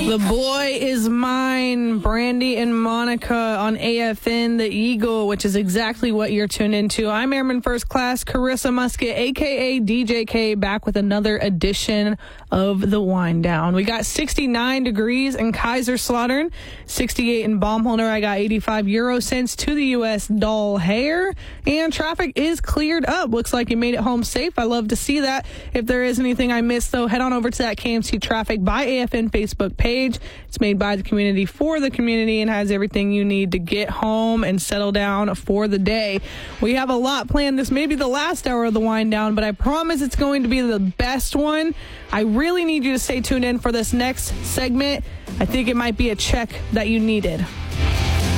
The Boy Is Mine, Brandy and Monica on AFN, The Eagle, which is exactly what you're tuned into. I'm Airman First Class Carissa Musket, a.k.a. DJK, back with another edition of The Wind Down. We got 69 degrees in Kaiserslautern, 68 in Baumholder. I got 85 euro cents to the U.S. doll hair, and traffic is cleared up. Looks like you made it home safe. I love to see that. If there is anything I missed, though, head on over to that KMC Traffic by AFN Facebook page. It's made by the community for the community and has everything you need to get home and settle down for the day. We have a lot planned. This may be the last hour of the wind down, but I promise it's going to be the best one. I really need you to stay tuned in for this next segment. I think it might be a check that you needed.